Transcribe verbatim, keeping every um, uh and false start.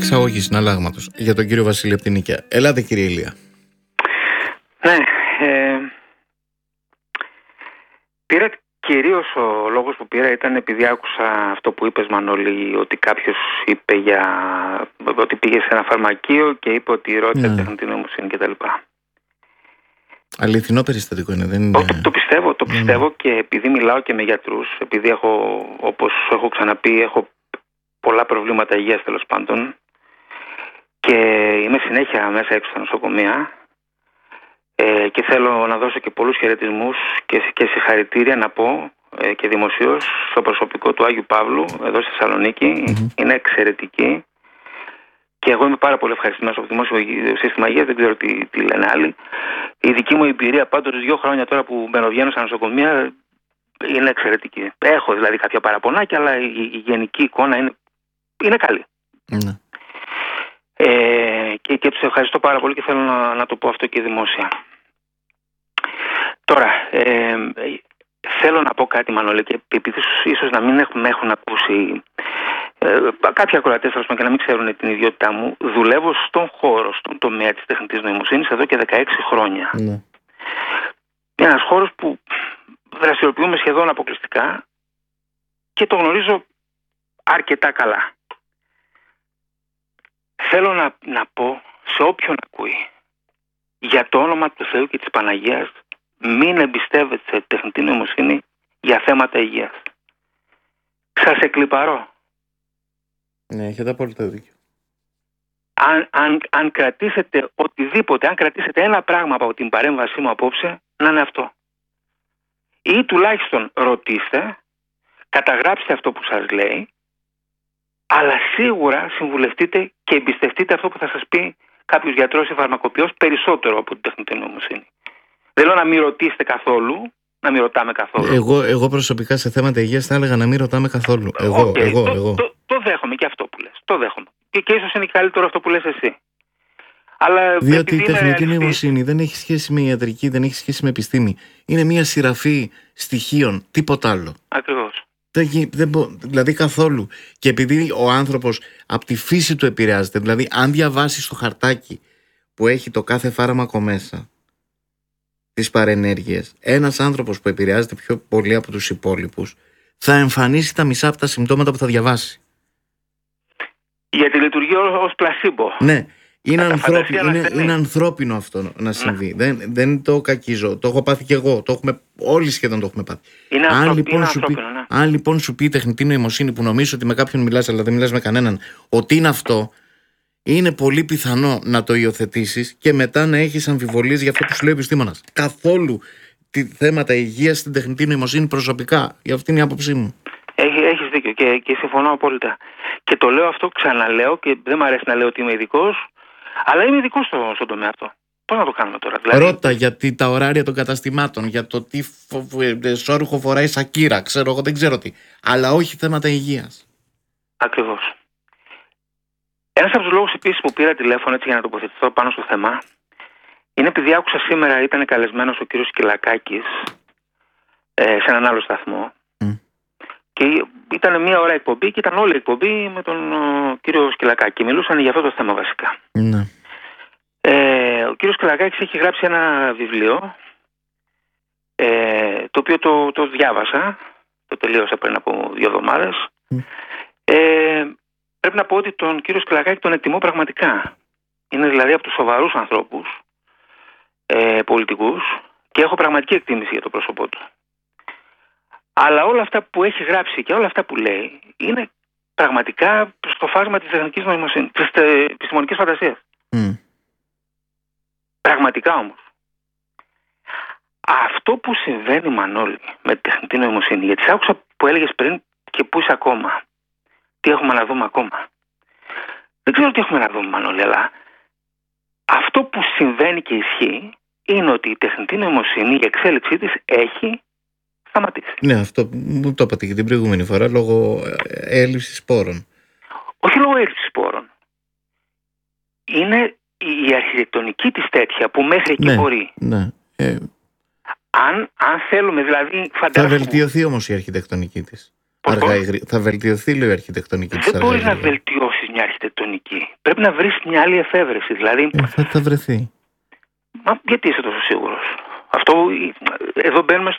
εξαγωγή συναλλάγματος για τον κύριο Βασίλη από την Νίκαια. Ελάτε, κύριε Ηλία. Ναι, ε, πήρα κυρίως ο λόγος που πήρα ήταν επειδή άκουσα αυτό που είπες, Μανώλη, ότι κάποιος είπε για ότι πήγε σε ένα φαρμακείο και είπε ότι ρώτησε Ναι. τεχνητή νοημοσύνη κτλ. Αληθινό περιστατικό είναι, δεν είναι. Το, το, το πιστεύω, το πιστεύω και επειδή μιλάω και με γιατρούς, επειδή έχω, όπως έχω ξαναπεί, έχω πολλά προβλήματα υγείας τέλος πάντων και είμαι συνέχεια μέσα έξω στα νοσοκομεία ε, και θέλω να δώσω και πολλούς χαιρετισμούς και, και συγχαρητήρια να πω ε, και δημοσίως στο προσωπικό του Άγιου Παύλου εδώ στη Θεσσαλονίκη. Mm-hmm. Είναι εξαιρετική και εγώ είμαι πάρα πολύ ευχαριστημένος από το δημόσιο σύστημα υγείας, δεν ξέρω τι, τι λένε άλλοι. Η δική μου εμπειρία πάντως δύο χρόνια τώρα που μπαινοβγαίνω στα νοσοκομεία είναι εξαιρετική. Έχω δηλαδή κάποια παραπονάκια, αλλά η, η γενική εικόνα είναι, είναι καλή. Ναι. Ε, και, και τους ευχαριστώ πάρα πολύ και θέλω να, να το πω αυτό και δημόσια. Τώρα, ε, θέλω να πω κάτι, Μανώλη, και επειδή ίσως να μην έχουν, έχουν ακούσει ε, κάποιοι ακροατές και να μην ξέρουν την ιδιότητά μου, δουλεύω στον χώρο, στον τομέα της τεχνητής νοημοσύνης εδώ και δεκαέξι χρόνια. Ναι. Είναι ένας χώρος που δραστηριοποιούμε σχεδόν αποκλειστικά και το γνωρίζω αρκετά καλά. Θέλω να, να πω σε όποιον ακούει, για το όνομα του Θεού και της Παναγίας, μην εμπιστεύετε σε τεχνητή νοημοσύνη για θέματα υγείας. Σας εκλιπαρώ. Ναι, έχετε απόλυτα δίκιο. Αν, αν, αν κρατήσετε οτιδήποτε, αν κρατήσετε ένα πράγμα από την παρέμβασή μου απόψε, να είναι αυτό. Ή τουλάχιστον ρωτήστε, καταγράψτε αυτό που σας λέει, αλλά σίγουρα συμβουλευτείτε και εμπιστευτείτε αυτό που θα σας πει κάποιος γιατρός ή φαρμακοποιός περισσότερο από την τεχνητή νοημοσύνη. Δεν λέω να μην ρωτήσετε καθόλου, να μην ρωτάμε καθόλου. Εγώ, εγώ προσωπικά σε θέματα υγείας θα έλεγα να μην ρωτάμε καθόλου. Εγώ, okay, εγώ, το, εγώ. Το, το, το δέχομαι και αυτό που λες. Το δέχομαι. Και, και ίσως είναι καλύτερο αυτό που λες εσύ. Αλλά διότι η τεχνητή αριστής... νοημοσύνη δεν έχει σχέση με ιατρική, δεν έχει σχέση με επιστήμη. Είναι μια σειραφή στοιχείων, τίποτα άλλο. Ακριβώς. Δεν, δεν, δηλαδή καθόλου. Και επειδή ο άνθρωπος από τη φύση του επηρεάζεται, δηλαδή αν διαβάσει το χαρτάκι που έχει το κάθε φάρμακο μέσα, τις παρενέργειες, ένας άνθρωπος που επηρεάζεται πιο πολύ από τους υπόλοιπους θα εμφανίσει τα μισά από τα συμπτώματα που θα διαβάσει. Γιατί λειτουργεί ως πλασίμπο. Ναι. Είναι, ανθρώπι, είναι, είναι ανθρώπινο αυτό να συμβεί. Ναι. Δεν, δεν το κακίζω. Το έχω πάθει κι εγώ. Το έχουμε, όλοι σχεδόν το έχουμε πάθει. Είναι αν, ανθρώπι, λοιπόν είναι σου πει, ναι. αν λοιπόν σου πει η τεχνητή νοημοσύνη που νομίζεις ότι με κάποιον μιλάς αλλά δεν μιλάς με κανέναν, ότι είναι αυτό, είναι πολύ πιθανό να το υιοθετήσεις και μετά να έχεις αμφιβολίες για αυτό που σου λέει ο επιστήμονας. Καθόλου τη θέματα υγείας στην τεχνητή νοημοσύνη προσωπικά. Για αυτή είναι η άποψή μου. Έχει, έχεις δίκιο και, και συμφωνώ απόλυτα. Και το λέω αυτό, ξαναλέω, και δεν μου αρέσει να λέω ότι είμαι ειδικός, αλλά είμαι ειδικός στο, στον τομέα αυτό. Πώς να το κάνουμε τώρα, δηλαδή. Ρώτα γιατί τα ωράρια των καταστημάτων, για το τι φο, σόρουχο φοράει Σακύρα, ξέρω εγώ, δεν ξέρω τι. Αλλά όχι θέματα υγείας. Ακριβώς. Ένας από τους λόγους επίσης που πήρα τηλέφωνο έτσι για να τοποθετηθώ πάνω στο θέμα είναι επειδή άκουσα σήμερα, ήταν καλεσμένος ο κύριος Σκυλακάκης ε, σε έναν άλλο σταθμό. Mm. Και ήταν μία ώρα εκπομπή και ήταν όλη η εκπομπή με τον ο, κύριο Σκυλακάκη. Μιλούσαν για αυτό το θέμα βασικά. Ναι. Ε, ο κύριος Σκυλακάκης έχει γράψει ένα βιβλίο ε, το οποίο το, το διάβασα, το τελείωσα πριν από δύο εβδομάδες. Mm. Ε, πρέπει να πω ότι τον κύριο Σκυλακάκη τον εκτιμώ πραγματικά. Είναι δηλαδή από τους σοβαρούς ανθρώπους ε, πολιτικούς και έχω πραγματική εκτίμηση για το πρόσωπό του. Αλλά όλα αυτά που έχει γράψει και όλα αυτά που λέει είναι πραγματικά στο φάσμα της τεχνικής νοημοσύνης, της επιστημονικής φαντασίας. Mm. Πραγματικά όμως. Αυτό που συμβαίνει, Μανώλη, με τη τεχνητή νοημοσύνη, γιατί σ' άκουσα που έλεγες πριν και πού είσαι ακόμα. Τι έχουμε να δούμε ακόμα. Δεν ξέρω τι έχουμε να δούμε, Μανώλη, αλλά αυτό που συμβαίνει και ισχύει είναι ότι η τεχνητή νοημοσύνη, η εξέλιξή της έχει σταματήσει. Ναι, αυτό μου το είπατε και την προηγούμενη φορά, λόγω έλλειψης σπόρων. Όχι λόγω έλλειψης σπόρων. Είναι η αρχιτεκτονική της τέτοια που μέχρι εκεί ναι, μπορεί. Ναι. Ε... Αν, αν θέλουμε δηλαδή... Φαντάζομαι... Θα βελτιωθεί όμως η αρχιτεκτονική της. Αργά ή γρήγορα. Θα βελτιωθεί, λέει, η αρχιτεκτονική της. Δεν μπορεί να βελτιώσει μια αρχιτεκτονική. Πρέπει να βρει μια άλλη εφεύρεση. Δηλαδή. Ε, θα, θα βρεθεί. Μα γιατί είσαι τόσο σίγουρος? Αυτό, εδώ μπαίνουμε